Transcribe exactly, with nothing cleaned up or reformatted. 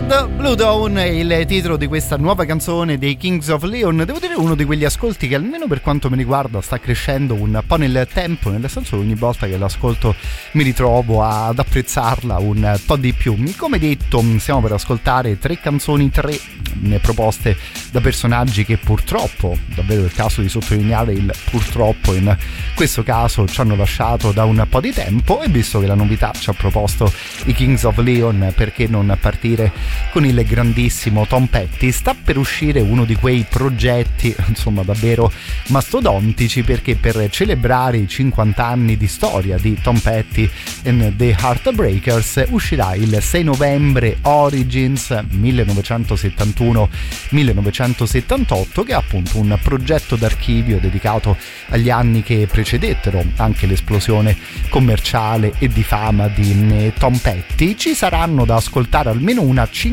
Blood, Blue Dawn è il titolo di questa nuova canzone dei Kings of Leon. Devo dire uno di quegli ascolti che almeno per quanto mi riguarda sta crescendo un po' nel tempo, nel senso che ogni volta che l'ascolto mi ritrovo ad apprezzarla un po' di più. Come detto, stiamo per ascoltare tre canzoni, tre proposte da personaggi che purtroppo, davvero è il caso di sottolineare il purtroppo in questo caso, ci hanno lasciato da un po' di tempo, e visto che la novità ci ha proposto i Kings of Leon, perché non partire con il grandissimo Tom Petty. Sta per uscire uno di quei progetti insomma davvero mastodontici, perché per celebrare i cinquanta anni di storia di Tom Petty and the Heartbreakers uscirà il sei novembre Origins millenovecentosettantuno millenovecentosettantotto, che è appunto un progetto d'archivio dedicato agli anni che precedettero anche l'esplosione commerciale e di fama di Tom Petty. Ci saranno da ascoltare almeno una